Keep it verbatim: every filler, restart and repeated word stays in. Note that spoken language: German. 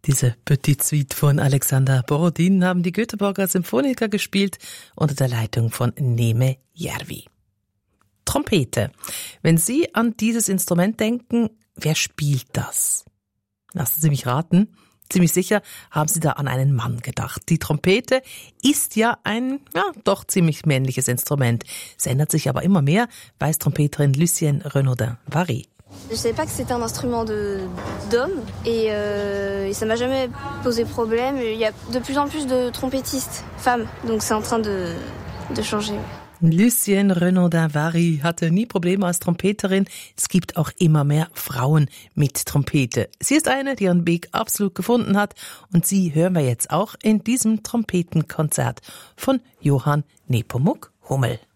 Diese Petite Suite von Alexander Borodin haben die Göteborger Symphoniker gespielt unter der Leitung von Neeme Järvi. Trompete. Wenn Sie an dieses Instrument denken, wer spielt das? Lassen Sie mich raten. Ziemlich sicher haben Sie da an einen Mann gedacht. Die Trompete ist ja ein, ja, doch ziemlich männliches Instrument. Es ändert sich aber immer mehr, weiß Trompeterin Lucienne Renaudin-Vary. Je savais pas que c'était un instrument de d'homme et, euh, et ça m'a jamais posé problème. Il y a de plus en plus de trompettistes femmes, donc c'est en train de de changer. Lucienne Renaudin-Vary hatte nie Probleme als Trompeterin. Es gibt auch immer mehr Frauen mit Trompete. Sie ist eine, die ihren Weg absolut gefunden hat. Und sie hören wir jetzt auch in diesem Trompetenkonzert von Johann Nepomuk Hummel.